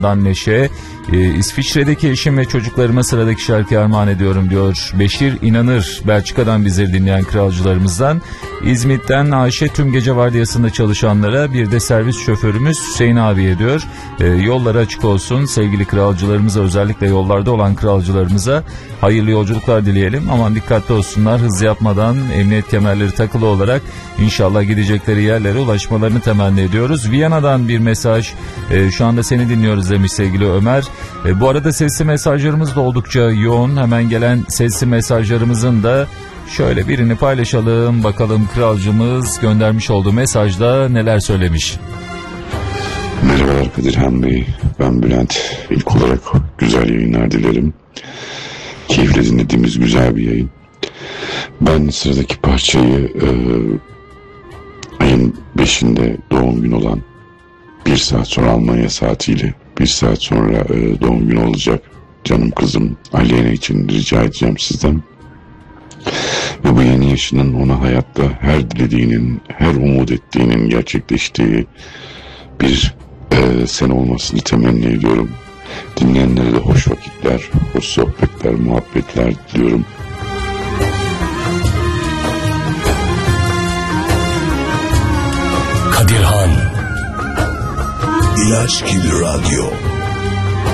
Neşe. İsviçre'deki eşim ve çocuklarıma sıradaki şarkıyı armağan ediyorum diyor Beşir İnanır, Belçika'dan bizleri dinleyen kralcılarımızdan. İzmit'ten Ayşe, tüm gece vardiyasında çalışanlara, bir de servis şoförümüz Hüseyin abiye diyor. Yolları açık olsun sevgili kralcılarımıza, özellikle yollarda olan kralcılarımıza hayırlı yolculuklar dileyelim. Aman dikkatli olsunlar, hız yapmadan, emniyet kemerleri takılı olarak inşallah gidecekleri yerlere ulaşmalarını temenni ediyoruz. Viyana'dan bir mesaj, şu anda seni dinliyoruz demiş sevgili Ömer. Bu arada sesli mesajlarımız da oldukça yoğun. Hemen gelen sesli mesajlarımızın da şöyle birini paylaşalım. Bakalım kralcımız göndermiş olduğu mesajda neler söylemiş. Merhabalar Kadirhan Bey, ben Bülent. İlk olarak güzel yayınlar dilerim. Keyifle dinlediğimiz güzel bir yayın. Ben sıradaki parçayı ayın 5'inde doğum günü olan, 1 saat sonra Almanya saatiyle 1 saat sonra doğum günü olacak canım kızım Aleyna için rica edeceğim sizden. Ve bu yeni yaşının ona hayatta her dilediğinin, her umut ettiğinin gerçekleştiği bir sene olmasını temenni ediyorum. Dinleyenlere de hoş vakitler, hoş sohbetler, muhabbetler diliyorum. Kadirhan İlaç gibi radyo.